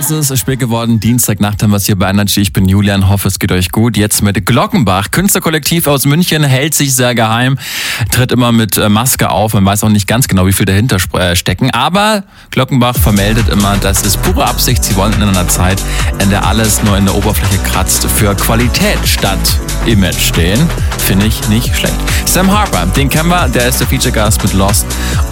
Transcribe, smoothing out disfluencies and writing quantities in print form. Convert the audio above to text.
Es ist spät geworden, Dienstagnacht haben wir es hier bei Energy. Ich bin Julian, hoffe es geht euch gut. Jetzt mit Glockenbach, Künstlerkollektiv aus München, hält sich sehr geheim, tritt immer mit Maske auf. Man weiß auch nicht ganz genau, wie viel dahinter stecken. Aber Glockenbach vermeldet immer, das ist pure Absicht. Sie wollen in einer Zeit, in der alles nur in der Oberfläche kratzt, für Qualität statt Image stehen. Finde ich nicht schlecht. Sam Harper, den kennen wir, der ist der Feature-Gast mit Lost.